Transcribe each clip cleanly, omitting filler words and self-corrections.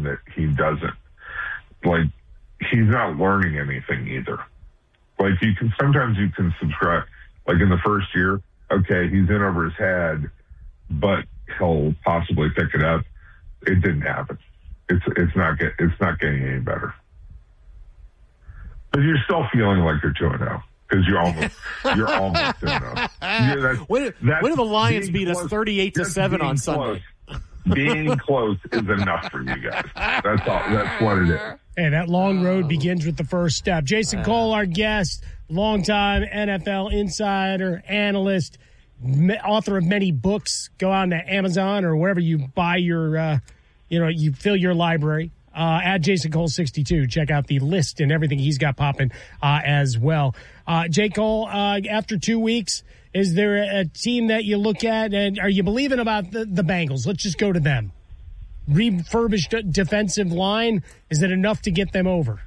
that he doesn't. Like, he's not learning anything either. Like, sometimes you can subscribe. Like, in the first year, okay, he's in over his head, but he'll possibly pick it up. It didn't happen. It's not getting any better. But you're still feeling like you're 2-0 because you're almost 2-0. When did the Lions beat us 38-7 on Sunday? Being close is enough for you guys. That's all. That's what it is. Hey, that long road begins with the first step. Jason Cole, our guest, longtime NFL insider, analyst, author of many books. Go on to Amazon or wherever you buy your, you fill your library. At Jason Cole 62. Check out the list and everything he's got popping as well. J. Cole, after 2 weeks, is there a team that you look at and are you believing about the Bengals? Let's just go to them. Refurbished defensive line, is it enough to get them over?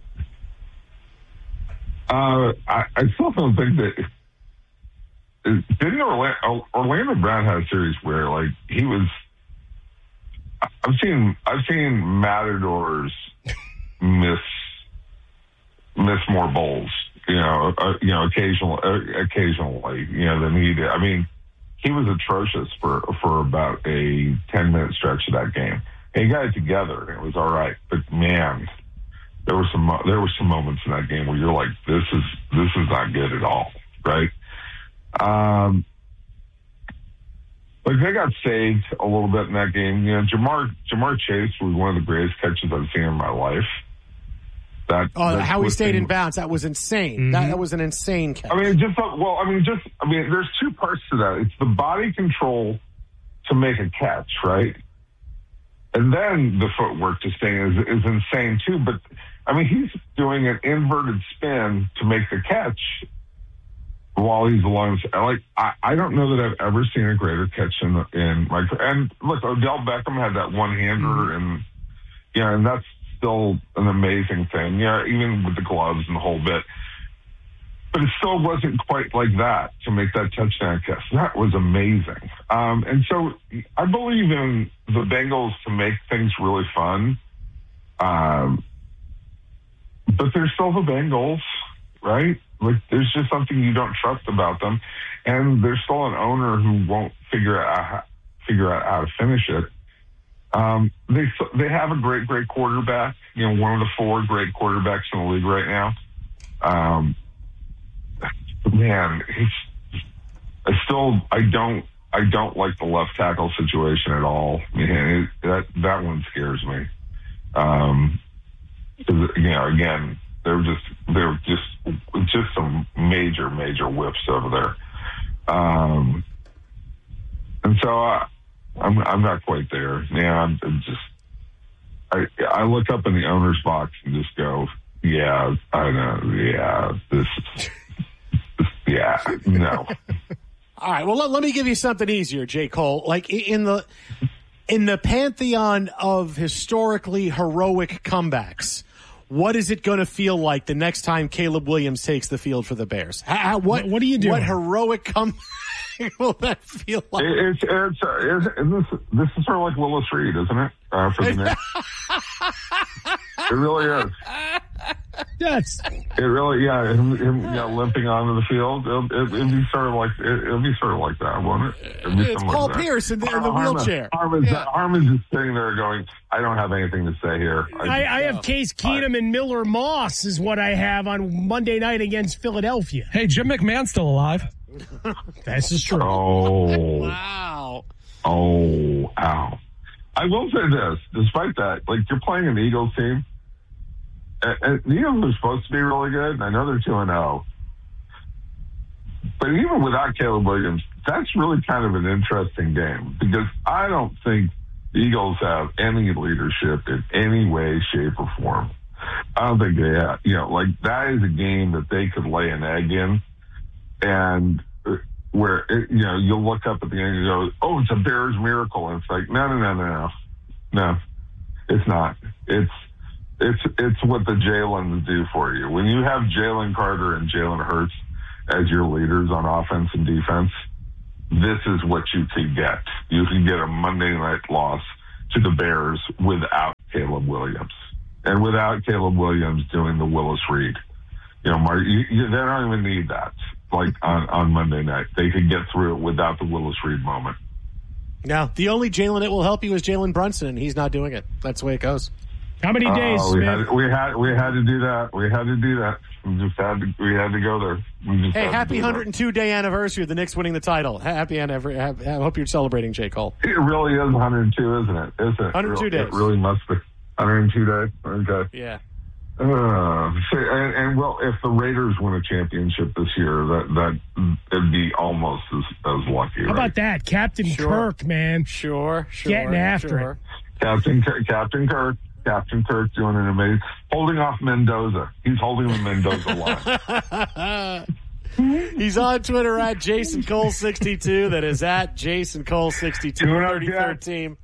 I still don't think that. Didn't Orlando Brown had a series where like he was. I've seen Matadors miss more bowls, occasionally, than he did. I mean, he was atrocious for about a 10-minute stretch of that game. And he got it together, and it was all right. But man, there were some moments in that game where you're like, this is not good at all, right? Like they got saved a little bit in that game. Jamar Chase was one of the greatest catches I've seen in my life. How he stayed in bounds, that was insane. Mm-hmm. That was an insane catch. There's two parts to that. It's the body control to make a catch, right? And then the footwork to stay is insane too. But he's doing an inverted spin to make the catch while he's alone. I don't know that I've ever seen a greater catch in my. And look, Odell Beckham had that one-hander, and that's still an amazing thing. Even with the gloves and the whole bit, but it still wasn't quite like that to make that touchdown catch. That was amazing. And so I believe in the Bengals to make things really fun. But they're still the Bengals, right? Like, there's just something you don't trust about them, and there's still an owner who won't figure out how to finish it. They have a great quarterback. One of the 4 great quarterbacks in the league right now. Man, I don't like the left tackle situation at all. Man, that one scares me. Again, there were just some major whiffs over there. And so I'm not quite there. I look up in the owner's box and just go, yeah, I know. Yeah, no. All right. Well, let me give you something easier, J. Cole. Like in the pantheon of historically heroic comebacks, what is it going to feel like the next time Caleb Williams takes the field for the Bears? What do you do? What heroic comeback will that feel like? This is sort of like Willis Reed, isn't it? For the Knicks. It really is. Yes. It really, yeah. Him limping onto the field. It'd be sort of like that, won't it? It's Paul Pierce in the wheelchair. Harmon's just sitting there going, I don't have anything to say here. I have Case Keenum and Miller Moss is what I have on Monday night against Philadelphia. Hey, Jim McMahon's still alive. This is true. Oh. Wow. Oh, ow. I will say this, despite that, like, you're playing an Eagles team. And the Eagles are supposed to be really good, and I know they're 2-0. But even without Caleb Williams, that's really kind of an interesting game because I don't think the Eagles have any leadership in any way, shape, or form. I don't think they have. That is a game that they could lay an egg in, and where you'll look up at the end and go, "Oh, it's a Bears miracle," and it's like, no, it's not. It's what the Jalens do for you. When you have Jalen Carter and Jalen Hurts as your leaders on offense and defense, this is what you could get. You can get a Monday night loss to the Bears without Caleb Caleb Williams. And without Caleb Williams doing the Willis Reed, Mark, they don't even need that. Like on Monday night, they could get through it without the Willis Reed moment. Now, the only Jalen it will help you is Jalen Brunson, and he's not doing it. That's the way it goes. How many days? We had to do that. We had to do that. We had to go there. Hey, happy 102-day anniversary of the Knicks winning the title. Happy anniversary. I hope you're celebrating, J. Cole. It really is 102, isn't it? 102 days. It really must be 102 days. Okay. Yeah. And if the Raiders win a championship this year, that it'd be almost as lucky. How about that, Captain Kirk, man? Sure. Getting after it. Captain Kirk doing an amazing, holding off Mendoza. He's holding the Mendoza line. He's on Twitter at Jason Cole 62. That is at Jason Cole 62. 33rd team.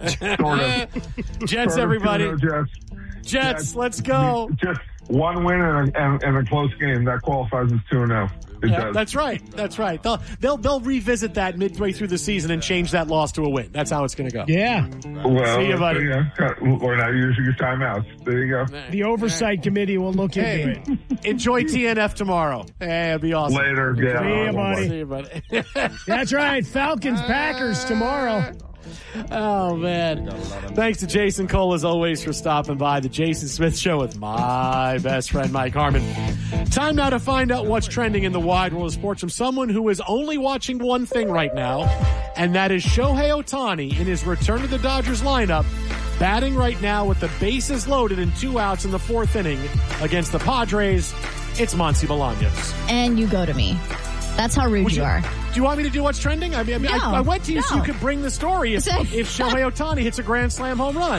Jets, everybody. Jets, let's go. Just one win and a close game that qualifies as 2-0. Yeah, that's right. They'll revisit that midway through the season and change that loss to a win. That's how it's going to go. Yeah. Well, see you, buddy. We're not using your timeouts. There you go. The oversight committee will look into it. Enjoy TNF tomorrow. Hey, it'll be awesome. Later. Yeah. See you, buddy. That's right. Falcons, Packers tomorrow. Oh, man. Thanks to Jason Cole, as always, for stopping by. The Jason Smith Show with my best friend, Mike Harmon. Time now to find out what's trending in the wide world of sports from someone who is only watching one thing right now, and that is Shohei Ohtani in his return to the Dodgers lineup, batting right now with the bases loaded and 2 outs in the 4th inning against the Padres. It's Monty Bolaños. And you go to me. That's how rude you are. Do you want me to do what's trending? I went to you so you could bring the story if Shohei Ohtani hits a grand slam home run.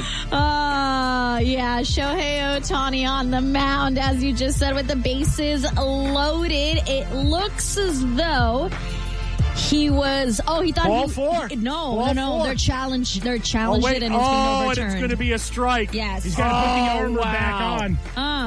Yeah, Shohei Ohtani on the mound, as you just said, with the bases loaded. It looks as though he was. He thought Ball four. No. They're challenged. They're challenged it, and it's being overturned. And it's going to be a strike. Yes. He's got to put the armor back on.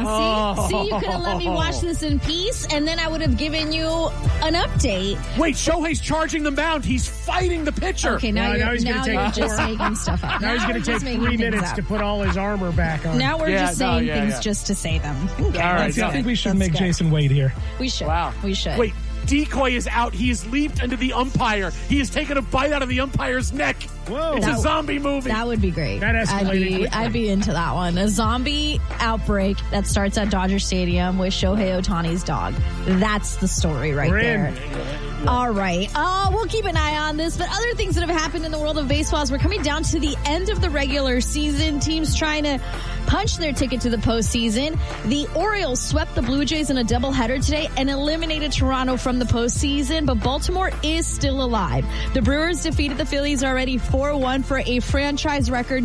See, you could have let me watch this in peace, and then I would have given you an update. Wait, Shohei's charging the mound. He's fighting the pitcher. Okay, now you're just making stuff up. Now he's going to take 3 minutes to put all his armor back on. Now we're just saying things just to say them. Okay, all right. I think we should make Jason wait here. We should. Wow. We should. Wait. Decoy is out. He has leaped into the umpire. He has taken a bite out of the umpire's neck. Whoa. It's a zombie movie. That would be great. That escalated. I'd be into that one. A zombie outbreak that starts at Dodger Stadium with Shohei Ohtani's dog. That's the story right there. All right. We'll keep an eye on this, but other things that have happened in the world of baseball as we're coming down to the end of the regular season. Teams trying to punch their ticket to the postseason. The Orioles swept the Blue Jays in a doubleheader today and eliminated Toronto from the postseason, but Baltimore is still alive. The Brewers defeated the Phillies already 4-1 for a franchise record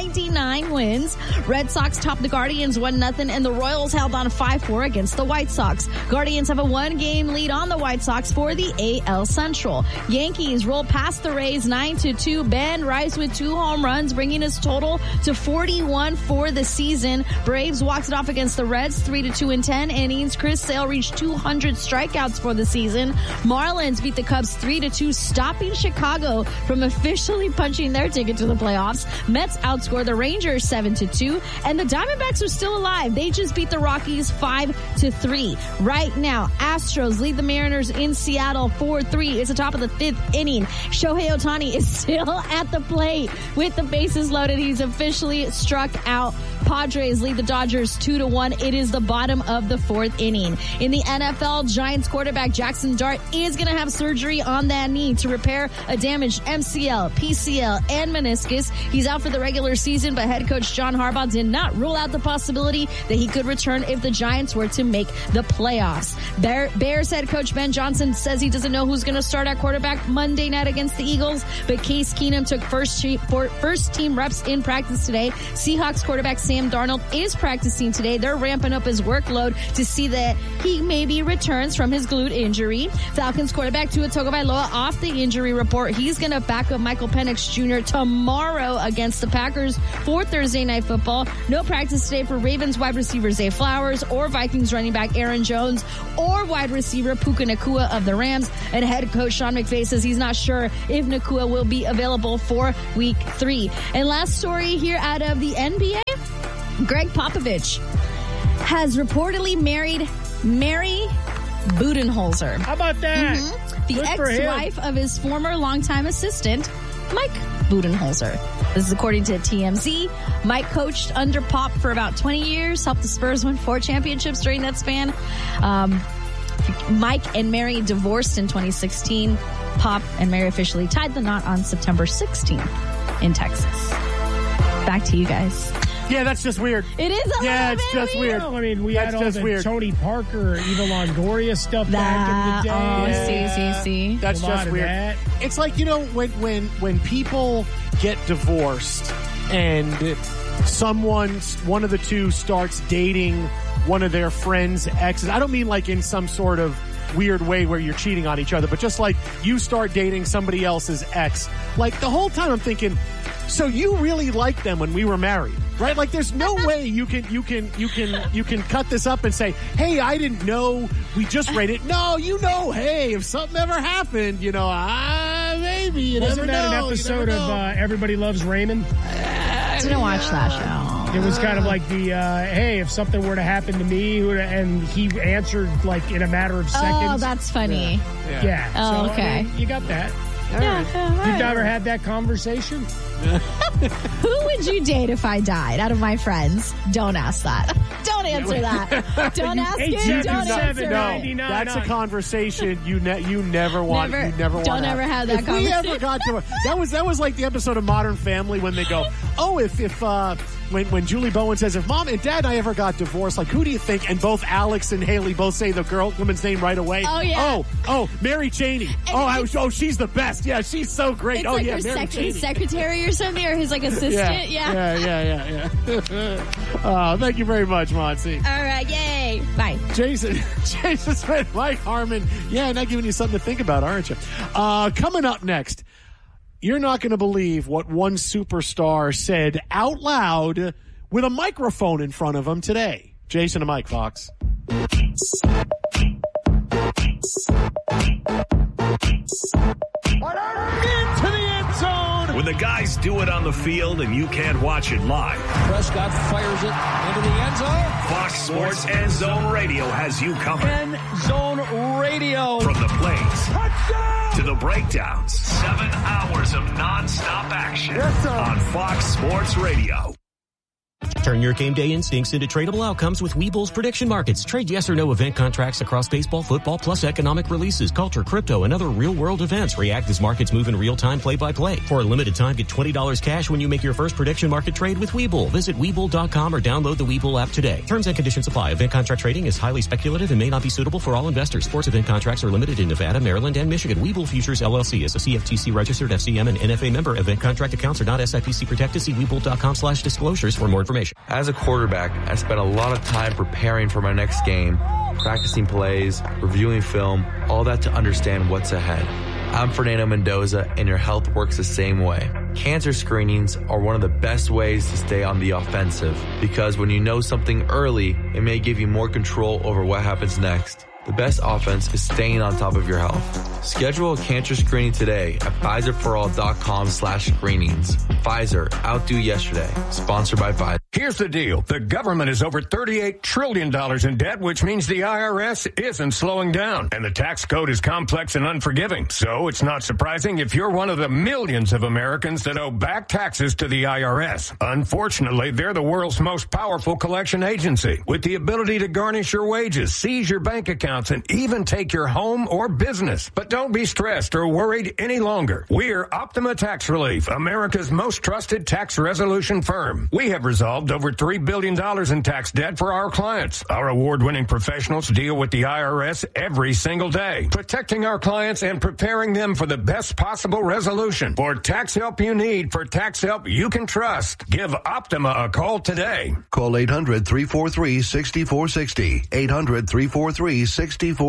99 wins. Red Sox topped the Guardians 1-0, and the Royals held on 5-4 against the White Sox. Guardians have a 1-game lead on the White Sox for the AL Central. Yankees roll past the Rays 9-2. Ben Rice with 2 home runs, bringing his total to 41 for the season. Braves walked it off against the Reds 3-2 in 10 innings. Chris Sale reached 200 strikeouts for the season. Marlins beat the Cubs 3-2, stopping Chicago from officially punching their ticket to the playoffs. Mets outscored the Rangers 7-2, and the Diamondbacks are still alive. They just beat the Rockies 5-3. Right now, Astros lead the Mariners in Seattle 4-3. It's the top of the 5th inning. Shohei Ohtani is still at the plate with the bases loaded. He's officially struck out. Padres lead the Dodgers 2-1. It is the bottom of the 4th inning. In the NFL, Giants quarterback Jackson Dart is going to have surgery on that knee to repair a damaged MCL, PCL, and meniscus. He's out for the regular season, but head coach John Harbaugh did not rule out the possibility that he could return if the Giants were to make the playoffs. Bears head coach Ben Johnson says he doesn't know who's going to start at quarterback Monday night against the Eagles, but Case Keenum took first team reps in practice today. Seahawks quarterback Sam Darnold is practicing today. They're ramping up his workload to see that he maybe returns from his glute injury. Falcons quarterback Tua Tagovailoa off the injury report. He's going to back up Michael Penix Jr. tomorrow against the Packers for Thursday Night Football. No practice today for Ravens wide receiver Zay Flowers or Vikings running back Aaron Jones or wide receiver Puka Nacua of the Rams. And head coach Sean McVay says he's not sure if Nacua will be available for Week 3. And last story here out of the NBA. Greg Popovich has reportedly married Mary Budenholzer. How about that? The ex-wife of his former longtime assistant, Mike Budenholzer. This is according to TMZ. Mike coached under Pop for about 20 years, helped the Spurs win 4 championships during that span. Mike and Mary divorced in 2016. Pop and Mary officially tied the knot on September 16th in Texas. Back to you guys. Yeah, that's just weird. It is a little bit it's just weird. I mean, we That's had all just the weird. Tony Parker, Eva Longoria stuff back in the day. See. That's A lot just of weird. that. It's like, when people get divorced and one of the two starts dating one of their friends' exes. I don't mean like in some sort of weird way where you're cheating on each other, but just like you start dating somebody else's ex. Like the whole time I'm thinking, so you really liked them when we were married, right? Like there's no way you can cut this up and say, hey, I didn't know, we just read it. No, hey, if something ever happened, maybe you Wasn't never that know. an episode of Everybody Loves Raymond? Didn't watch that show. It was kind of like the, hey, if something were to happen to me, and he answered like in a matter of seconds. Oh, that's funny. Yeah. Oh, So, okay. I mean, you got that. Yeah. You've never had that conversation? Who would you date if I died out of my friends? Don't ask that. Don't answer that. Don't ask it. Don't answer it. No, that's a conversation you never want. Never- you never want. don't ever have that If we conversation. ever got to that was like the episode of Modern Family when they go, oh, when Julie Bowen says, if Mom and Dad and I ever got divorced, like who do you think? And both Alex and Haley both say the woman's name right away. Oh, yeah. Oh, Mary Cheney. She's the best. Yeah, she's so great. It's Oh like yeah, her Mary Cheney. his secretary or something, or his like assistant. Yeah. Thank you very much, Monty. All right, yay. Bye. Jason Smith, Mike Harmon. Yeah, not giving you something to think about, aren't you? Coming up next, you're not going to believe what one superstar said out loud with a microphone in front of him today. Jason and Mike, Fox. Into the end zone. When the guys do it on the field and you can't watch it live, Prescott fires it into the end zone. Fox Sports End Zone Radio has you covered. End zone radio. From the plays Touchdown. to the breakdowns, 7 hours of nonstop action on Fox Sports Radio. Turn your game day instincts into tradable outcomes with Webull's prediction markets. Trade yes or no event contracts across baseball, football, plus economic releases, culture, crypto, and other real-world events. React as markets move in real time, play-by-play. For a limited time, get $20 cash when you make your first prediction market trade with Webull. Visit Webull.com or download the Webull app today. Terms and conditions apply. Event contract trading is highly speculative and may not be suitable for all investors. Sports event contracts are limited in Nevada, Maryland, and Michigan. Webull Futures LLC is a CFTC registered FCM and NFA member. Event contract accounts are not SIPC protected. See Webull.com/disclosures for more information. As a quarterback, I spent a lot of time preparing for my next game, practicing plays, reviewing film, all that to understand what's ahead. I'm Fernando Mendoza, and your health works the same way. Cancer screenings are one of the best ways to stay on the offensive, because when you know something early, it may give you more control over what happens next. The best offense is staying on top of your health. Schedule a cancer screening today at PfizerForAll.com/screenings. Pfizer, outdo yesterday. Sponsored by Pfizer. Here's the deal. The government is over $38 trillion in debt, which means the IRS isn't slowing down. And the tax code is complex and unforgiving. So it's not surprising if you're one of the millions of Americans that owe back taxes to the IRS. Unfortunately, they're the world's most powerful collection agency, with the ability to garnish your wages, seize your bank accounts, and even take your home or business. But don't be stressed or worried any longer. We're Optima Tax Relief, America's most trusted tax resolution firm. We have resolved over $3 billion in tax debt for our clients. Our award-winning professionals deal with the IRS every single day, protecting our clients and preparing them for the best possible resolution. For tax help you need, for tax help you can trust, give Optima a call today. Call 800-343-6460. 800-343-6460.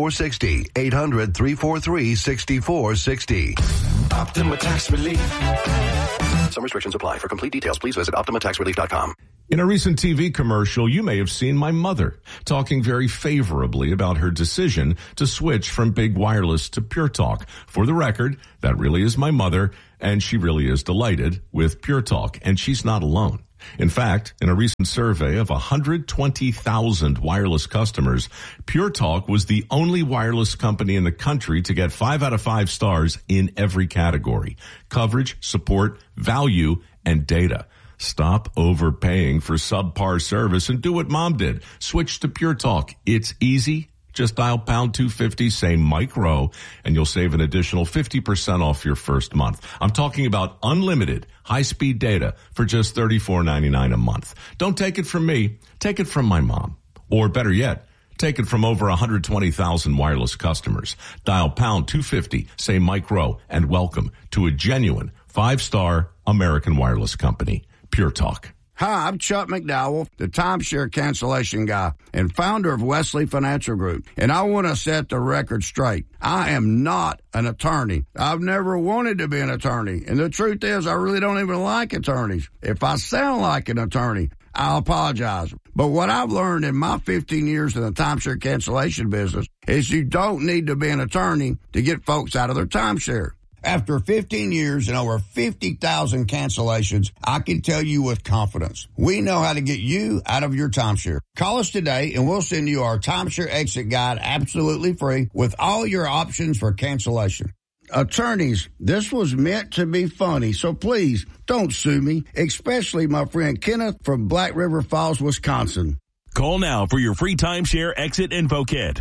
800-343-6460. Optima Tax Relief. Some restrictions apply. For complete details, please visit OptimaTaxRelief.com. In a recent TV commercial, you may have seen my mother talking very favorably about her decision to switch from big wireless to Pure Talk. For the record, that really is my mother, and she really is delighted with Pure Talk, and she's not alone. In fact, in a recent survey of 120,000 wireless customers, Pure Talk was the only wireless company in the country to get 5 out of 5 stars in every category: coverage, support, value, and data. Stop overpaying for subpar service and do what Mom did. Switch to Pure Talk. It's easy. Just dial pound 250, say Mike Rowe, and you'll save an additional 50% off your first month. I'm talking about unlimited high-speed data for just $34.99 a month. Don't take it from me. Take it from my mom. Or better yet, take it from over 120,000 wireless customers. Dial pound 250, say Mike Rowe, and welcome to a genuine 5-star American wireless company. Pure Talk. Hi, I'm Chuck McDowell, the timeshare cancellation guy and founder of Wesley Financial Group. And I want to set the record straight. I am not an attorney. I've never wanted to be an attorney. And the truth is, I really don't even like attorneys. If I sound like an attorney, I'll apologize. But what I've learned in my 15 years in the timeshare cancellation business is you don't need to be an attorney to get folks out of their timeshare. After 15 years and over 50,000 cancellations, I can tell you with confidence, we know how to get you out of your timeshare. Call us today and we'll send you our timeshare exit guide absolutely free with all your options for cancellation. Attorneys, this was meant to be funny, so please don't sue me, especially my friend Kenneth from Black River Falls, Wisconsin. Call now for your free timeshare exit info kit.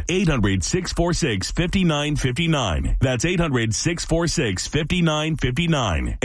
800-646-5959. That's 800-646-5959.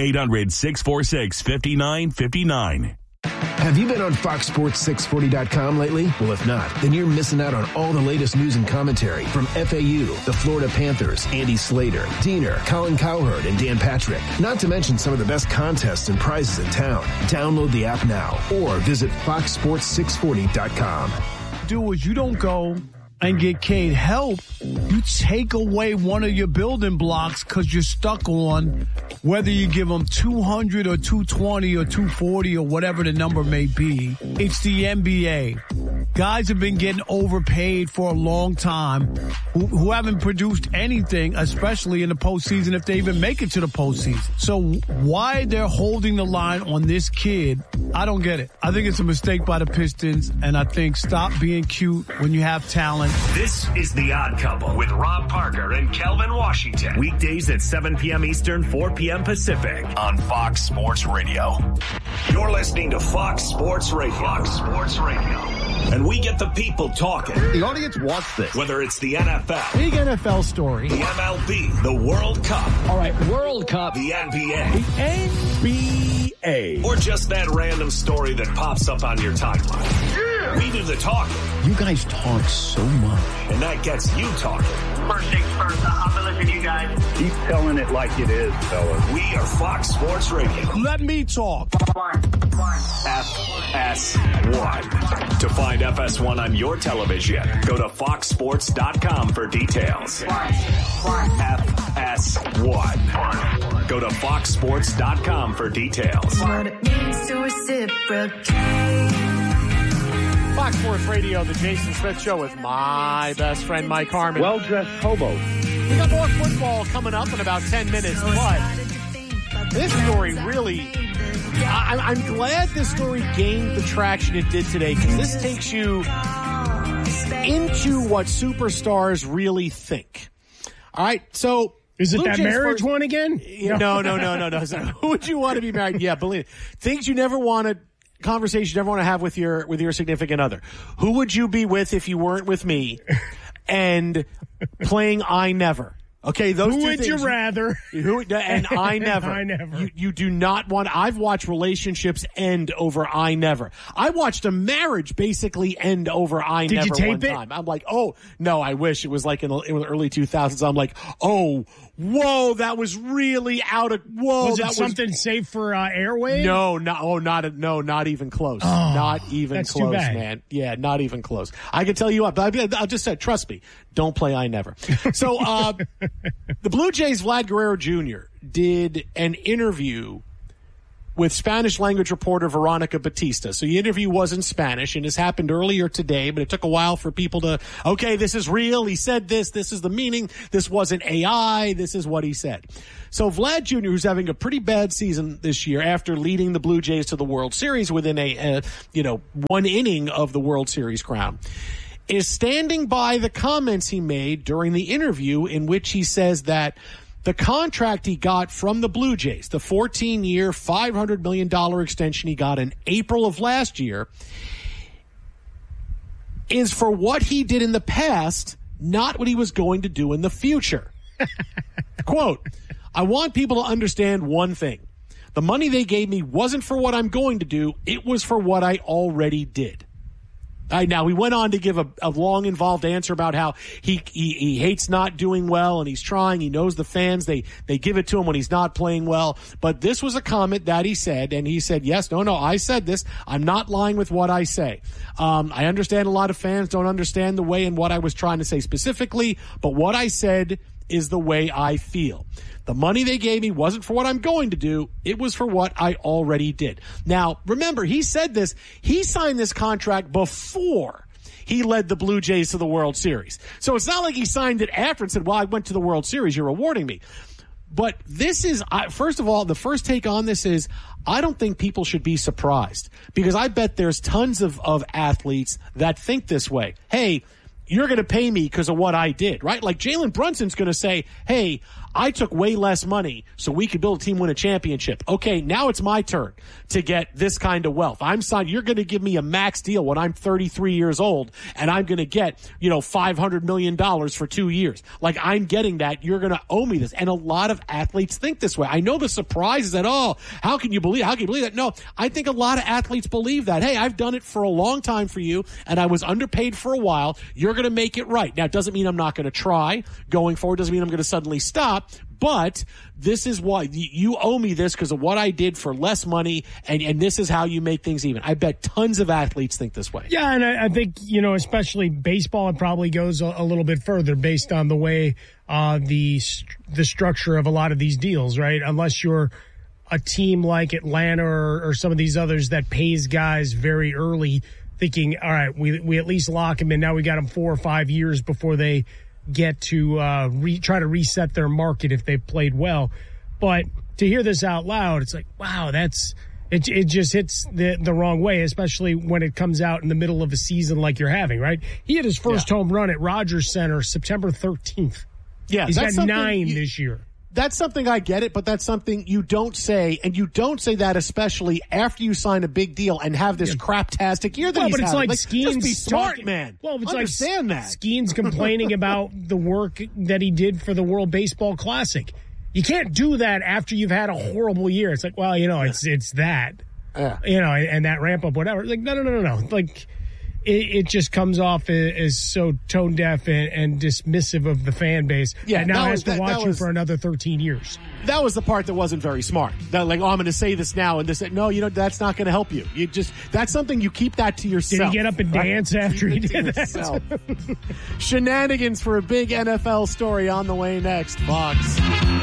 800-646-5959. Have you been on FoxSports640.com lately? Well, if not, then you're missing out on all the latest news and commentary from FAU, the Florida Panthers, Andy Slater, Diener, Colin Cowherd, and Dan Patrick. Not to mention some of the best contests and prizes in town. Download the app now or visit FoxSports640.com. Do is you don't go and get Cade help. You take away one of your building blocks because you're stuck on whether you give them 200 or 220 or 240 or whatever the number may be. It's the NBA. Guys have been getting overpaid for a long time who haven't produced anything, especially in the postseason, if they even make it to the postseason. So why they're holding the line on this kid, I don't get it. I think it's a mistake by the Pistons, and I think stop being cute when you have talent. This is The Odd Couple with Rob Parker and Kelvin Washington. Weekdays at 7 p.m. Eastern, 4 p.m. Pacific on Fox Sports Radio. You're listening to Fox Sports Radio. Fox Sports Radio. And we get the people talking. The audience wants this. Whether it's the NFL. Big NFL story. The MLB. The World Cup. All right, World Cup. The NBA. The NBA. Or just that random story that pops up on your timeline. Yeah. We do the talking. You guys talk so much. And that gets you talking. First things first, I've been listening to you guys. Keep telling it like it is, fellas. We are Fox Sports Radio. Let me talk. FS1. To find FS1 on your television, go to foxsports.com for details. FS1. Go to foxsports.com for details. What it means to reciprocate. Fox Sports Radio, the Jason Smith Show with my best friend Mike Harmon. Well-dressed hobo. We got more football coming up in about 10 minutes, but this story really, I'm glad this story gained the traction it did today, because this takes you into what superstars really think. All right, so is it Blue that Jays marriage one again? No. So who would you want to be married? Yeah, believe it. Things you never wanted. Conversation you never want to have with your significant other. Who would you be with if you weren't with me? And playing I Never. Okay, those who two would things. You rather? And I Never. I Never. You do not want. I've watched relationships end over I Never. I watched a marriage basically end over I Did Never you tape one time. I'm like, oh no, I wish it was like in the early 2000s. I'm like, oh, whoa, that was really out of whoa. Was it something safe for airwaves? Not even close. Oh, not even that's close, too bad. man. Yeah, not even close. I can tell you what, but I'll just say, trust me, don't play I Never. So, the Blue Jays' Vlad Guerrero Jr. did an interview with Spanish language reporter Veronica Batista. So the interview was in Spanish, and this happened earlier today, but it took a while for people to, okay, this is real. He said this. This is the meaning. This wasn't AI. This is what he said. So Vlad Jr., who's having a pretty bad season this year after leading the Blue Jays to the World Series within one inning of the World Series crown, is standing by the comments he made during the interview in which he says that the contract he got from the Blue Jays, the 14-year, $500 million extension he got in April of last year, is for what he did in the past, not what he was going to do in the future. Quote, I want people to understand one thing. The money they gave me wasn't for what I'm going to do. It was for what I already did. Now, he went on to give a long, involved answer about how he hates not doing well, and he's trying. He knows the fans. They give it to him when he's not playing well. But this was a comment that he said, and he said, yes, no, I said this. I'm not lying with what I say. I understand a lot of fans don't understand the way and what I was trying to say specifically, but what I said is the way I feel. The money they gave me wasn't for what I'm going to do. It was for what I already did. Now, remember, he said this. He signed this contract before he led the Blue Jays to the World Series. So it's not like he signed it after and said, well, I went to the World Series. You're rewarding me. But this is, first of all, the first take on this is, I don't think people should be surprised, because I bet there's tons of athletes that think this way. Hey, you're going to pay me because of what I did, right? Like Jalen Brunson's going to say, hey, I took way less money so we could build a team, win a championship. Okay, now it's my turn to get this kind of wealth. I'm signed. You're going to give me a max deal when I'm 33 years old, and I'm going to get, $500 million for 2 years. Like, I'm getting that. You're going to owe me this. And a lot of athletes think this way. I know the surprise is that, how can you believe that? No, I think a lot of athletes believe that. Hey, I've done it for a long time for you, and I was underpaid for a while. You're going to make it right. Now, it doesn't mean I'm not going to try going forward. Doesn't mean I'm going to suddenly stop. But this is why you owe me this, because of what I did for less money, and this is how you make things even. I bet tons of athletes think this way. Yeah, and I think, especially baseball, it probably goes a little bit further based on the way the structure of a lot of these deals, right? Unless you're a team like Atlanta or some of these others that pays guys very early, thinking, all right, we at least lock them in. Now we got them 4 or 5 years before they get to try to reset their market if they've played well. But to hear this out loud, it's like, wow, it just hits the wrong way, especially when it comes out in the middle of a season like you're having, right? He had his first home run at Rogers Center September 13th. Yeah, he's got 9 this year. That's something I get it, but that's something you don't say, and you don't say that especially after you sign a big deal and have this craptastic year that he's but it's having. like Skeens just be smart, man. Well, it's understand like that. Skeens complaining about the work that he did for the World Baseball Classic. You can't do that after you've had a horrible year. It's like, well, it's that, and that ramp up, whatever. Like, no. Like, it just comes off as so tone deaf and dismissive of the fan base. Yeah, and now has to watch you for another 13 years. That was the part that wasn't very smart. That, like, I'm going to say this now, and this. No, that's not going to help you. That's something you keep that to yourself. Did he get up and dance after he did that? Shenanigans for a big NFL story on the way next. Fox.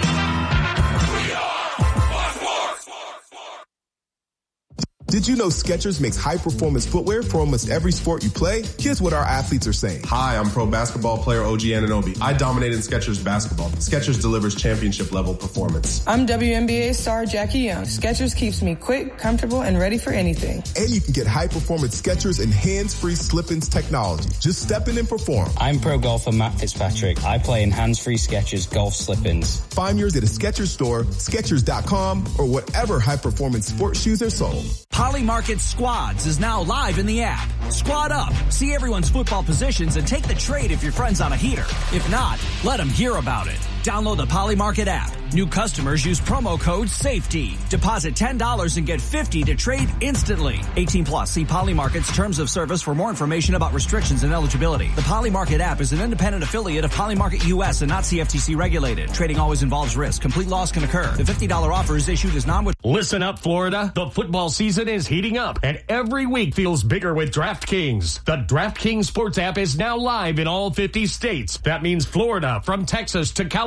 Did you know Skechers makes high-performance footwear for almost every sport you play? Here's what our athletes are saying. Hi, I'm pro basketball player OG Anunoby. I dominate in Skechers basketball. Skechers delivers championship-level performance. I'm WNBA star Jackie Young. Skechers keeps me quick, comfortable, and ready for anything. And you can get high-performance Skechers and hands-free slip-ins technology. Just step in and perform. I'm pro golfer Matt Fitzpatrick. I play in hands-free Skechers golf slip-ins. Find yours at a Skechers store, Skechers.com, or whatever high-performance sports shoes are sold. Poly Market Squads is now live in the app. Squad up, see everyone's football positions, and take the trade if your friend's on a heater. If not, let them hear about it. Download the Poly Market app. New customers use promo code SAFETY. Deposit $10 and get $50 to trade instantly. 18 plus. See Poly Market's terms of service for more information about restrictions and eligibility. The Poly Market app is an independent affiliate of Poly Market US and not CFTC regulated. Trading always involves risk. Complete loss can occur. The $50 offer is issued as non-withdrawable. Listen up, Florida. The football season is heating up, and every week feels bigger with DraftKings. The DraftKings Sports app is now live in all 50 states. That means Florida, from Texas to California,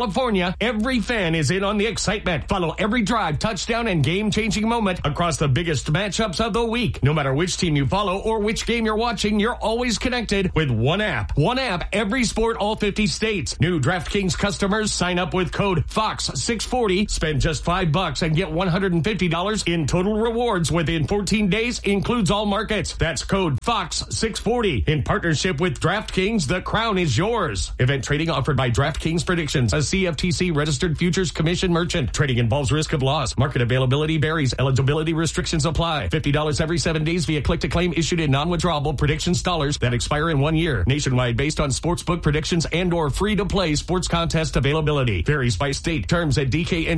California, every fan is in on the excitement. Follow every drive, touchdown, and game-changing moment across the biggest matchups of the week. No matter which team you follow or which game you're watching, you're always connected with one app. One app, every sport, all 50 states. New DraftKings customers sign up with code FOX640. Spend just $5 and get $150 in total rewards within 14 days. Includes all markets. That's code FOX640. In partnership with DraftKings, the crown is yours. Event trading offered by DraftKings Predictions, a CFTC registered futures commission merchant. Trading involves risk of loss. Market availability varies. Eligibility restrictions apply. $50 every 7 days via click-to-claim issued in non-withdrawable predictions dollars that expire in 1 year. Nationwide based on sportsbook predictions and or free-to-play sports contest availability. Varies by state. Terms at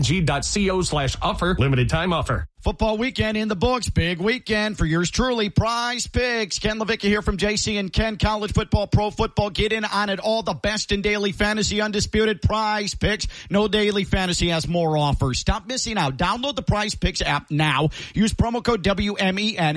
dkng.co/offer. Limited time offer. Football weekend in the books. Big weekend for yours truly. Prize Picks. Ken Levicka here from JC and Ken. College football, pro football. Get in on it all. The best in daily fantasy. Undisputed Prize Picks. No daily fantasy has more offers. Stop missing out. Download the Prize Picks app now. Use promo code WMEN.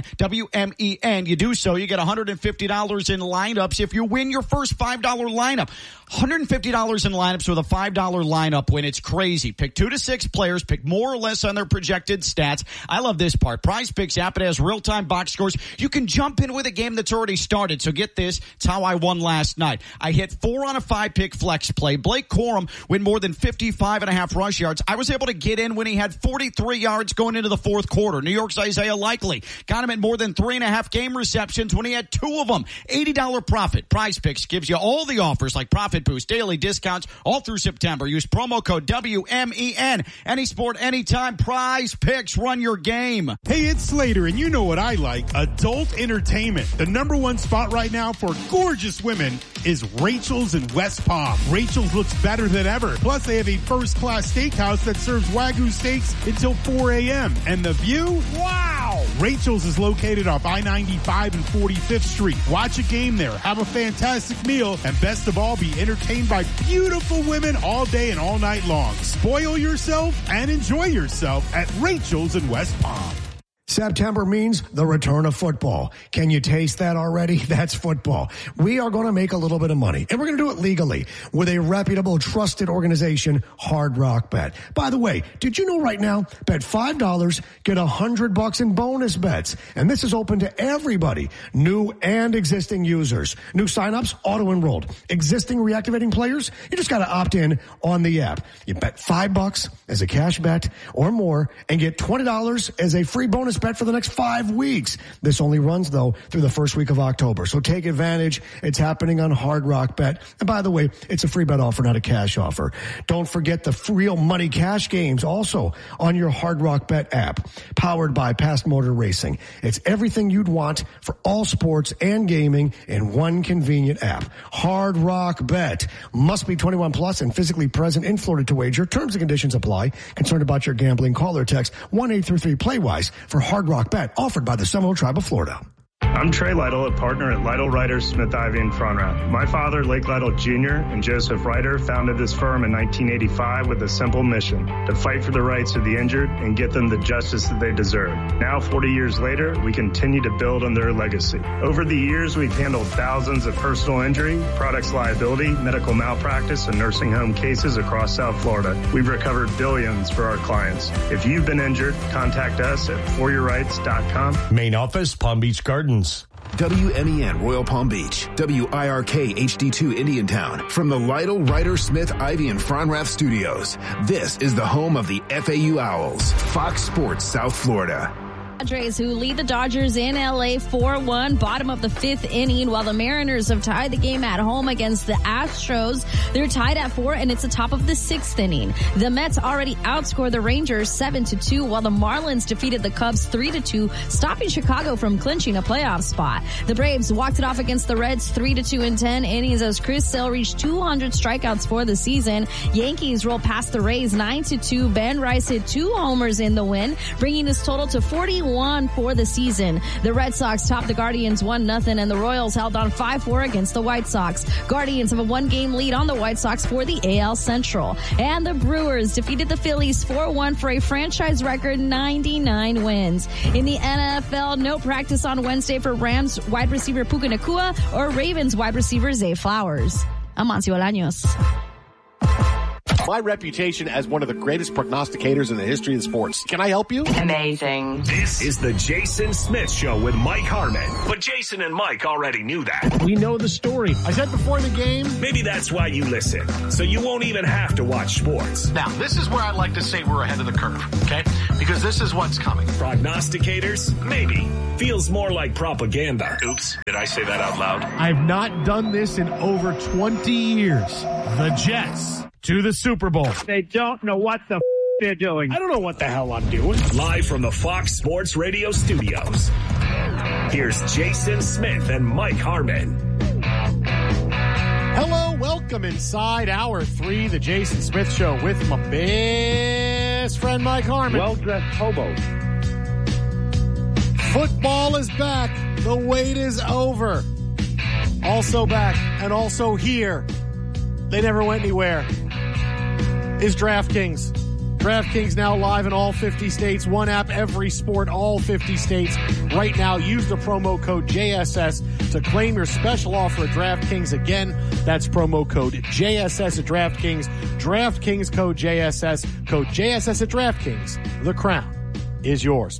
WMEN. You do so, you get $150 in lineups if you win your first $5 lineup. $150 in lineups with a $5 lineup win. It's crazy. Pick 2 to 6 players. Pick more or less on their projected stats. I love this part. Prize Picks app. It has real-time box scores. You can jump in with a game that's already started. So get this. It's how I won last night. I hit 4 on a 5-pick flex play. Blake Corum win more than 55.5 rush yards. I was able to get in when he had 43 yards going into the fourth quarter. New York's Isaiah Likely got him at more than 3.5 game receptions when he had 2 of them. $80 profit. Prize Picks gives you all the offers like Profit Boost, daily discounts all through September. Use promo code WMEN. Any sport, anytime. Prize Picks. Run your game. Hey, it's Slater, and you know what I like. Adult entertainment. The number one spot right now for gorgeous women is Rachel's in West Palm. Rachel's looks better than ever. Plus, they have a first-class steakhouse that serves Wagyu steaks until 4 a.m. And the view? Wow! Rachel's is located off I-95 and 45th Street. Watch a game there, have a fantastic meal, and best of all, be entertained by beautiful women all day and all night long. Spoil yourself and enjoy yourself at Rachel's in West Palm. September means the return of football. Can you taste that already? That's football. We are going to make a little bit of money, and we're going to do it legally with a reputable, trusted organization, Hard Rock Bet. By the way, did you know right now, bet $5, get $100 in bonus bets. And this is open to everybody, new and existing users. New signups, auto-enrolled. Existing reactivating players, you just got to opt in on the app. You bet $5 as a cash bet or more and get $20 as a free bonus bet for the next 5 weeks. This only runs, though, through the first week of October. So take advantage. It's happening on Hard Rock Bet. And by the way, it's a free bet offer, not a cash offer. Don't forget the real money cash games also on your Hard Rock Bet app, powered by Past Motor Racing. It's everything you'd want for all sports and gaming in one convenient app. Hard Rock Bet. Must be 21 plus and physically present in Florida to wager. Terms and conditions apply. Concerned about your gambling? Call or text 1-833-PLAY-WISE for Hard Rock Bet, offered by the Seminole Tribe of Florida. I'm Trey Lytle, a partner at Lytle Ryder Smith Ivy in Front Row. My father, Lake Lytle Jr., and Joseph Ryder founded this firm in 1985 with a simple mission: to fight for the rights of the injured and get them the justice that they deserve. Now, 40 years later, we continue to build on their legacy. Over the years, we've handled thousands of personal injury, products liability, medical malpractice, and nursing home cases across South Florida. We've recovered billions for our clients. If you've been injured, contact us at foryourrights.com. Main office, Palm Beach Gardens. WMEN Royal Palm Beach, WIRK HD2 Indiantown. From the Lytle Ryder Smith Ivy and Fronrath Studios, this is the home of the FAU Owls, Fox Sports South Florida. Padres, who lead the Dodgers in LA 4-1, bottom of the 5th inning, while the Mariners have tied the game at home against the Astros. They're tied at 4, and it's the top of the 6th inning. The Mets already outscored the Rangers 7-2, while the Marlins defeated the Cubs 3-2, stopping Chicago from clinching a playoff spot. The Braves walked it off against the Reds 3-2 in 10 innings as Chris Sale reached 200 strikeouts for the season. Yankees rolled past the Rays 9-2. Ben Rice hit 2 homers in the win, bringing his total to 41 for the season. The Red Sox topped the Guardians 1-0, and the Royals held on 5-4 against the White Sox. Guardians have a 1-game lead on the White Sox for the AL Central. And the Brewers defeated the Phillies 4-1 for a franchise record 99 wins. In the NFL, no practice on Wednesday for Rams wide receiver Puka Nacua or Ravens wide receiver Zay Flowers. I'm Monty Bolaños. My reputation as one of the greatest prognosticators in the history of sports. Can I help you? Amazing. This is the Jason Smith Show with Mike Harmon. But Jason and Mike already knew that. We know the story. I said before the game. Maybe that's why you listen. So you won't even have to watch sports. Now, this is where I like to say we're ahead of the curve, okay? Because this is what's coming. Prognosticators? Maybe. Feels more like propaganda. Oops. Did I say that out loud? I've not done this in over 20 years. The Jets to the Super Bowl. They don't know what the they're doing. I don't know what the hell I'm doing. Live from the Fox Sports Radio studios. Here's Jason Smith and Mike Harmon. Hello, welcome inside Hour 3, the Jason Smith Show with my best friend Mike Harmon. Well-dressed hobo. Football is back. The wait is over. Also back and also here. They never went anywhere. Is DraftKings. DraftKings now live in all 50 states. One app, every sport, all 50 states. Right now, use the promo code JSS to claim your special offer at DraftKings. Again, that's promo code JSS at DraftKings. DraftKings code JSS. Code JSS at DraftKings. The crown is yours.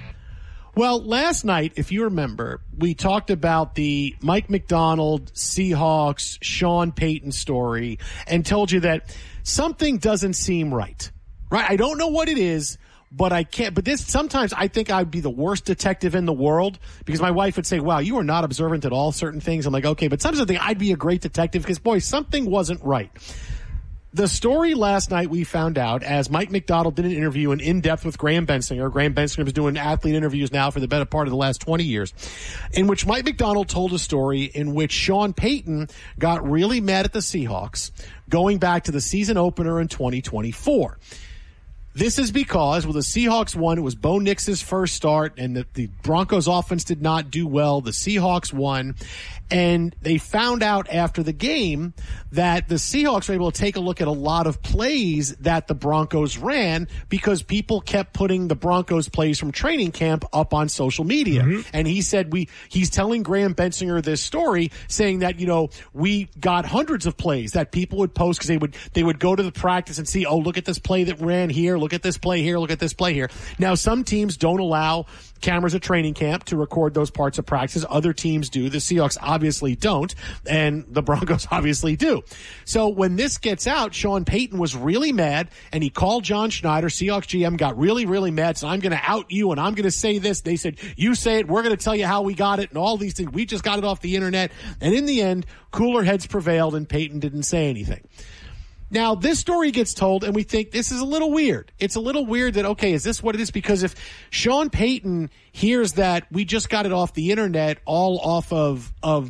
Well, last night, if you remember, we talked about the Mike Macdonald, Seahawks, Sean Payton story and told you that something doesn't seem right. Right? I don't know what it is, but I can't. But this, sometimes I think I'd be the worst detective in the world because my wife would say, wow, you are not observant at all certain things. I'm like, okay, but sometimes I think I'd be a great detective because, boy, something wasn't right. The story last night we found out as Mike Macdonald did an interview in depth with Graham Bensinger. Graham Bensinger was doing athlete interviews now for the better part of the last 20 years, in which Mike Macdonald told a story in which Sean Payton got really mad at the Seahawks going back to the season opener in 2024. This is because, well, the Seahawks won. It was Bo Nix's first start, and the Broncos offense did not do well. The Seahawks won, and they found out after the game that the Seahawks were able to take a look at a lot of plays that the Broncos ran because people kept putting the Broncos plays from training camp up on social media. Mm-hmm. And he said he's telling Graham Bensinger this story saying that, you know, we got hundreds of plays that people would post because they would go to the practice and see, oh, look at this play that ran here. Look at this play here. Look at this play here. Now, some teams don't allow cameras at training camp to record those parts of practice. Other teams do. The Seahawks obviously don't, and the Broncos obviously do. So when this gets out, Sean Payton was really mad, and he called John Schneider, Seahawks GM, got really, really mad, so I'm going to out you, and I'm going to say this. They said, you say it, we're going to tell you how we got it, and all these things. We just got it off the internet. And in the end, cooler heads prevailed, and Payton didn't say anything. Now, this story gets told, and we think this is a little weird. It's a little weird that, okay, is this what it is? Because if Sean Payton hears that we just got it off the internet, all off of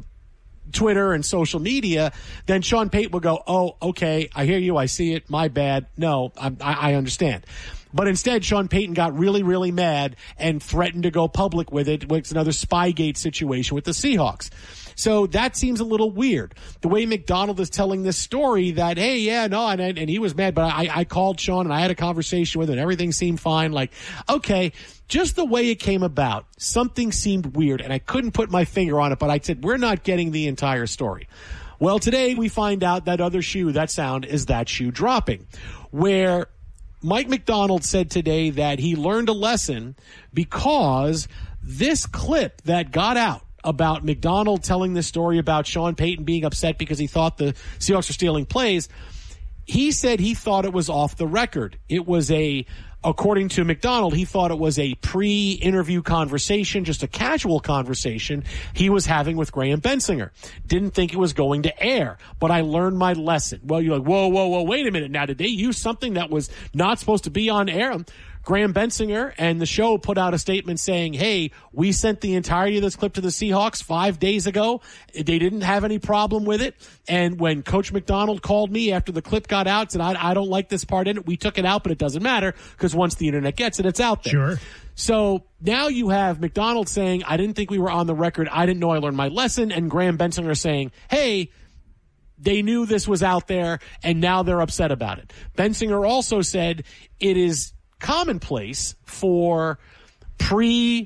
Twitter and social media, then Sean Payton will go, oh, okay, I hear you, I see it, my bad. No, I understand. But instead, Sean Payton got really, really mad and threatened to go public with it. It's another Spygate situation with the Seahawks. So that seems a little weird. The way Macdonald is telling this story that, hey, yeah, no, and he was mad, but I called Sean and I had a conversation with him and everything seemed fine. Like, okay, just the way it came about, something seemed weird, and I couldn't put my finger on it, but I said, we're not getting the entire story. Well, today we find out that other shoe, that sound, is that shoe dropping, where Mike Macdonald said today that he learned a lesson because this clip that got out about Macdonald telling this story about Sean Payton being upset because he thought the Seahawks were stealing plays, he said he thought it was off the record. It was according to Macdonald, he thought it was a pre-interview conversation, just a casual conversation he was having with Graham Bensinger. Didn't think it was going to air, but I learned my lesson. Well, you're like, whoa, wait a minute. Now, did they use something that was not supposed to be on air? Graham Bensinger and the show put out a statement saying, hey, we sent the entirety of this clip to the Seahawks 5 days ago. They didn't have any problem with it. And when Coach Macdonald called me after the clip got out, said, I don't like this part in it. We took it out, but it doesn't matter because once the internet gets it, it's out there. Sure. So now you have Macdonald saying, I didn't think we were on the record. I didn't know I learned my lesson. And Graham Bensinger saying, hey, they knew this was out there and now they're upset about it. Bensinger also said it is commonplace for pre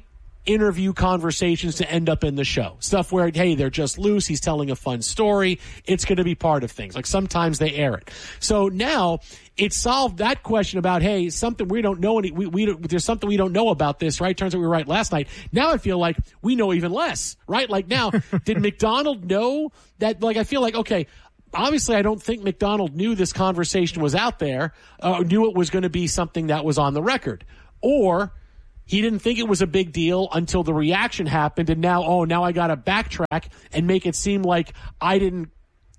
interview conversations to end up in the show. Stuff where, hey, they're just loose. He's telling a fun story. It's going to be part of things. Like sometimes they air it. So now it solved that question about, hey, something we don't know. There's something we don't know about this, right? Turns out we were right last night. Now I feel like we know even less, right? Like now, did McDonald know that? Like I feel like, okay, obviously I don't think McDonald knew this conversation was out there, knew it was going to be something that was on the record. Or he didn't think it was a big deal until the reaction happened, and now I got to backtrack and make it seem like I didn't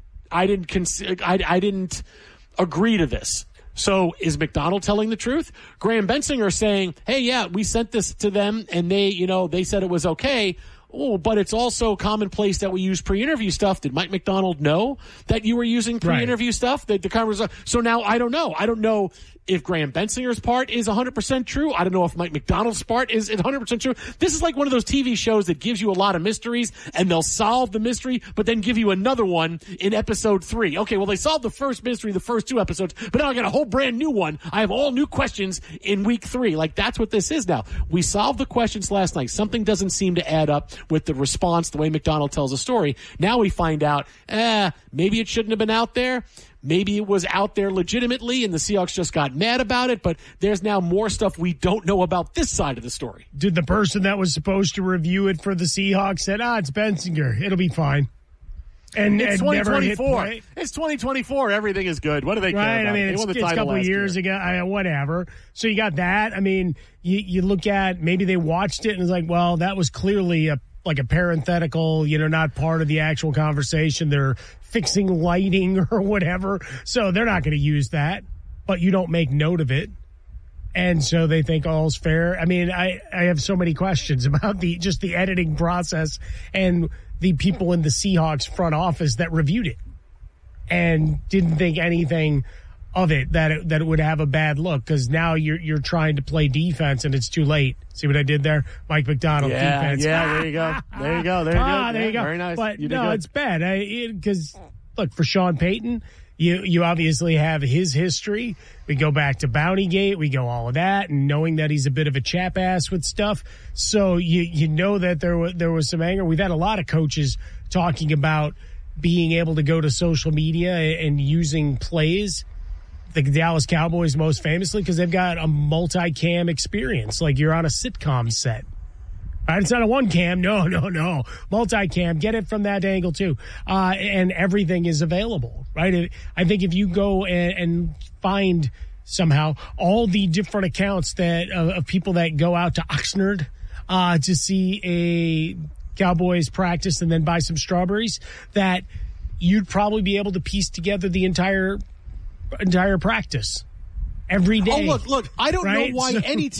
agree to this. So is McDonald telling the truth? Graham Bensinger saying, hey, yeah, we sent this to them and they said it was okay. Oh, but it's also commonplace that we use pre-interview stuff. Did Mike McDonald know that you were using pre-interview stuff? The conversation. So now I don't know. I don't know if Graham Bensinger's part is 100% true. I don't know if Mike McDonald's part is 100% true. This is like one of those TV shows that gives you a lot of mysteries, and they'll solve the mystery, but then give you another one in episode 3. Okay, well, they solved the first mystery the first 2 episodes, but now I got a whole brand new one. I have all new questions in week 3. Like, that's what this is now. We solved the questions last night. Something doesn't seem to add up with the response, the way McDonald tells a story. Now we find out, maybe it shouldn't have been out there. Maybe it was out there legitimately and the Seahawks just got mad about it, but there's now more stuff we don't know about this side of the story. Did the person that was supposed to review it for the Seahawks said, it's Bensinger, it'll be fine. And it's 2024. Never hit, it's 2024. Everything is good. What do they care about? I mean, it's a couple of years ago, whatever. So you got that. I mean, you look at, maybe they watched it and it's like, well, that was clearly a parenthetical, not part of the actual conversation. They're fixing lighting or whatever. So they're not going to use that, but you don't make note of it. And so they think all's fair. I mean, I have so many questions about the editing process and the people in the Seahawks front office that reviewed it and didn't think anything of it, that it would have a bad look, because now you're trying to play defense and it's too late. See what I did there? Mike McDonald, defense. Yeah, there you go. There you go. There you go. Very nice. But no, it's bad. Because, look, for Sean Payton, you obviously have his history. We go back to Bountygate. We go all of that, and knowing that he's a bit of a chap ass with stuff. So you know that there was some anger. We've had a lot of coaches talking about being able to go to social media and using plays. The Dallas Cowboys most famously, because they've got a multi-cam experience, like you're on a sitcom set. Right? It's not a one cam. No. Multi-cam. Get it from that angle too. And everything is available, right? I think if you go and find somehow all the different accounts that of people that go out to Oxnard to see a Cowboys practice and then buy some strawberries, that you'd probably be able to piece together the entire practice every day. Oh, look, I don't know why any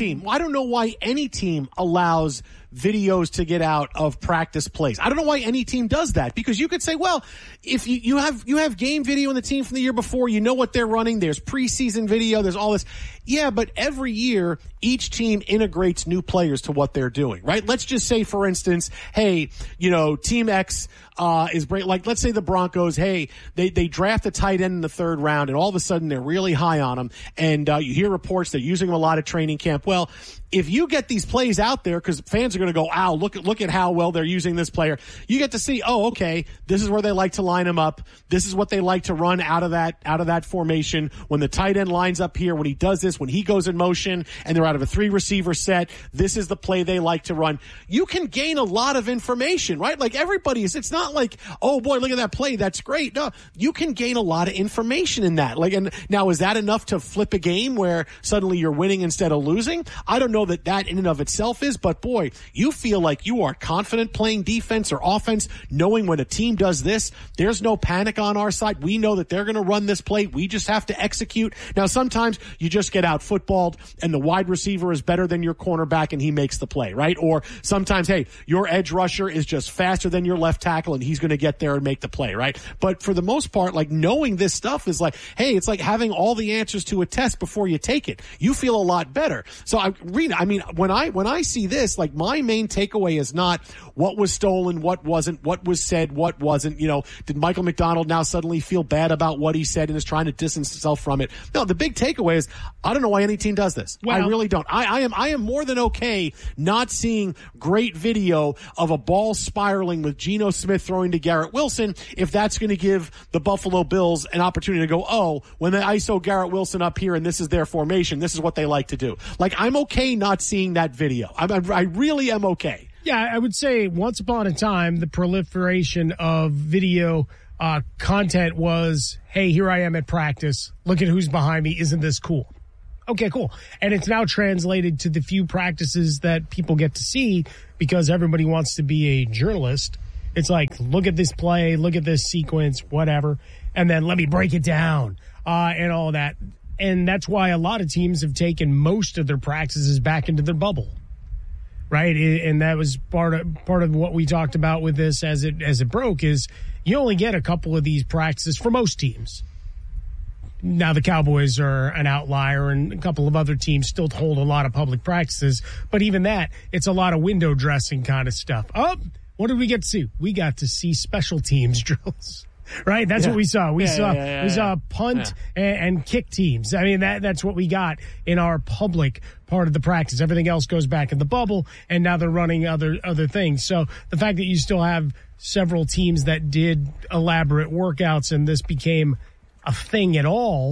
team allows videos to get out of practice plays. I don't know why any team does that, because you could say, well, if you have game video in the team from the year before, you know what they're running, there's preseason video, there's all this. Yeah, but every year each team integrates new players to what they're doing, right? Let's just say, for instance, hey, Team X is great. Like, let's say the Broncos, hey, they draft a tight end in the 3rd round, and all of a sudden they're really high on him, and you hear reports they're using him a lot at training camp. Well, if you get these plays out there, because fans are going to go, ow, look at how well they're using this player. You get to see, oh, okay, this is where they like to line him up. This is what they like to run out of that formation. When the tight end lines up here, when he does this, when he goes in motion, and they're out of a 3-receiver set, this is the play they like to run. You can gain a lot of information, right? Like, it's not like, oh boy, look at that play, that's great. No, you can gain a lot of information in that. Like, and now, is that enough to flip a game where suddenly you're winning instead of losing? I don't know that in and of itself is, but boy, you feel like you are confident playing defense or offense, knowing when a team does this, there's no panic on our side. We know that they're going to run this play. We just have to execute. Now, sometimes you just get out footballed and the wide receiver is better than your cornerback and he makes the play, right? Or sometimes, hey, your edge rusher is just faster than your left tackle and he's going to get there and make the play, right? But for the most part, like, knowing this stuff is like, hey, it's like having all the answers to a test before you take it. You feel a lot better. So when I see this, like, my my main takeaway is not what was stolen, what wasn't, what was said, what wasn't. Did Michael McDonald now suddenly feel bad about what he said and is trying to distance himself from it? No, the big takeaway is I don't know why any team does this. I really don't. I am more than okay not seeing great video of a ball spiraling with Geno Smith throwing to Garrett Wilson if that's going to give the Buffalo Bills an opportunity to go, oh, when they ISO Garrett Wilson up here and this is their formation, this is what they like to do. Like, I'm okay not seeing that video. I really am okay. Yeah, I would say once upon a time, the proliferation of video content was, hey, here I am at practice. Look at who's behind me. Isn't this cool? Okay, cool. And it's now translated to the few practices that people get to see because everybody wants to be a journalist. It's like, look at this play, look at this sequence, whatever, and then let me break it down and all that. And that's why a lot of teams have taken most of their practices back into their bubble, right? And that was part of what we talked about with this as it broke is you only get a couple of these practices for most teams. Now the Cowboys are an outlier, and a couple of other teams still hold a lot of public practices. But even that, it's a lot of window dressing kind of stuff. Oh, what did we get to see? We got to see special teams drills. Right, that's what we saw. We saw punt and kick teams. I mean, that's what we got in our public part of the practice. Everything else goes back in the bubble, and now they're running other things. So the fact that you still have several teams that did elaborate workouts and this became a thing at all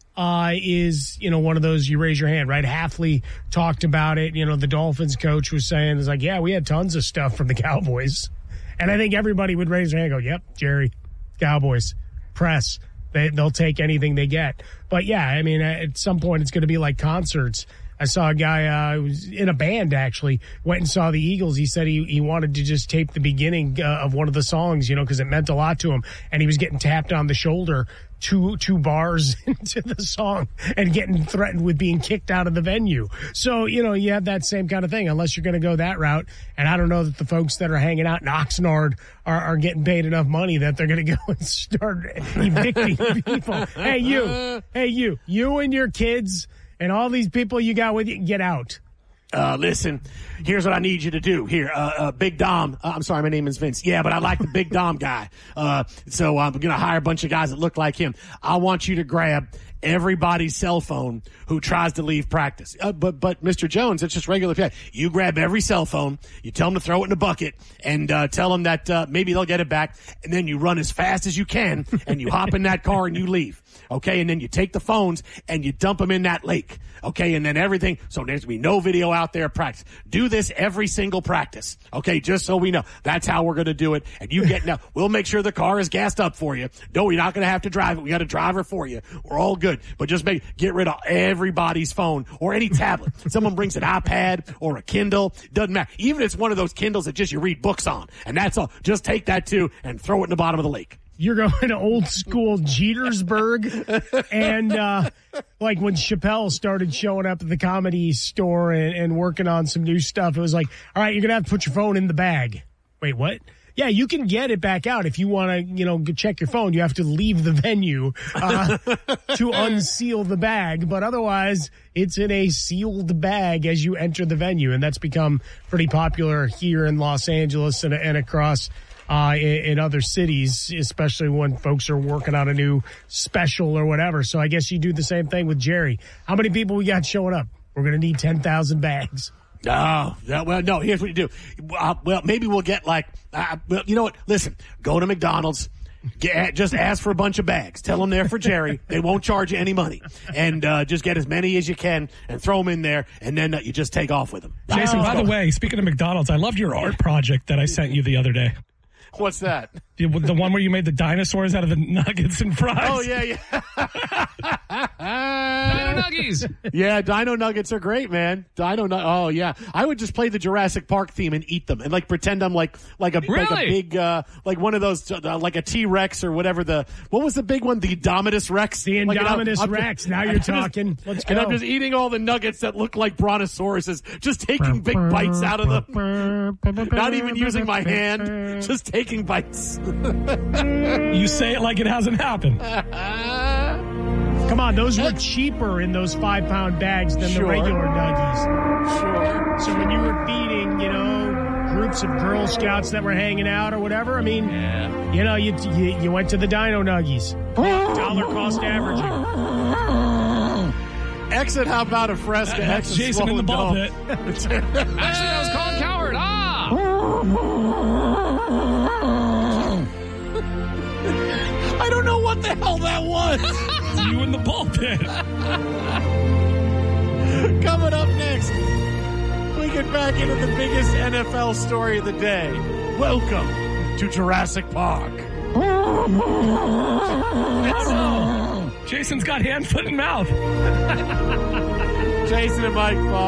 is, one of those you raise your hand, right? Hafley talked about it. The Dolphins coach was saying, it's like, yeah, we had tons of stuff from the Cowboys. And I think everybody would raise their hand and go, yep, Jerry. Cowboys, press, they'll take anything they get. But yeah, I mean, at some point it's going to be like concerts. I saw a guy who was in a band, actually, went and saw the Eagles. He said he wanted to just tape the beginning of one of the songs, because it meant a lot to him. And he was getting tapped on the shoulder two bars into the song and getting threatened with being kicked out of the venue. So, you have that same kind of thing, unless you're going to go that route. And I don't know that the folks that are hanging out in Oxnard are getting paid enough money that they're going to go and start evicting people. Hey, you and your kids and all these people you got with you, get out. Listen, here's what I need you to do. Here, Big Dom. I'm sorry, my name is Vince. Yeah, but I like the Big Dom guy. So I'm going to hire a bunch of guys that look like him. I want you to grab everybody's cell phone who tries to leave practice. But Mr. Jones, it's just regular. You grab every cell phone, you tell them to throw it in a bucket, and tell them that maybe they'll get it back, and then you run as fast as you can, and you hop in that car and you leave. Okay, and then you take the phones and you dump them in that lake. Okay, and then everything. So there's going to be no video out there practice. Do this every single practice. Okay, just so we know. That's how we're going to do it. And you get now. We'll make sure the car is gassed up for you. No, you're not going to have to drive it. We got a driver for you. We're all good. But just get rid of everybody's phone or any tablet. Someone brings an iPad or a Kindle. Doesn't matter. Even if it's one of those Kindles that just you read books on. And that's all. Just take that too and throw it in the bottom of the lake. You're going to old school Jetersburg. And like when Chappelle started showing up at the Comedy Store and working on some new stuff, it was like, all right, you're going to have to put your phone in the bag. Wait, what? Yeah, you can get it back out. If you want to, check your phone, you have to leave the venue to unseal the bag. But otherwise, it's in a sealed bag as you enter the venue. And that's become pretty popular here in Los Angeles and across in other cities, especially when folks are working on a new special or whatever. So I guess you do the same thing with Jerry. How many people we got showing up? We're going to need 10,000 bags. Oh, well, no, here's what you do. Well, maybe we'll get you know what? Listen, go to McDonald's. Just ask for a bunch of bags. Tell them they're for Jerry. They won't charge you any money. And just get as many as you can and throw them in there, and then you just take off with them. Jason, by the way, speaking of McDonald's, I loved your art project that I sent you the other day. What's that? The one where you made the dinosaurs out of the nuggets and fries. Oh, yeah. Dino Nuggies. Yeah, Dino Nuggets are great, man. Oh, yeah. I would just play the Jurassic Park theme and eat them and pretend I'm like a big, like one of those, like a T-Rex or whatever what was the big one? The Indominus Rex? The Indominus Rex. Now you're talking. Let's go. And I'm just eating all the nuggets that look like brontosauruses, just taking big bites out of them. Not even using my hand, just taking bites. You say it like it hasn't happened. Come on, those were cheaper in those 5-pound bags than the regular Nuggies. Sure. So when you were feeding, groups of Girl Scouts that were hanging out or whatever. I mean, you know, you went to the Dino Nuggies. Dollar cost averaging. Exit, how about a Fresca? That's Jason in the ball pit. Actually, that was Colin Cowherd. I don't know what the hell that was. You in the ball pit. Coming up next, we get back into the biggest NFL story of the day. Welcome to Jurassic Park. Oh, no. Jason's got hand, foot, and mouth. Jason and Mike Fox.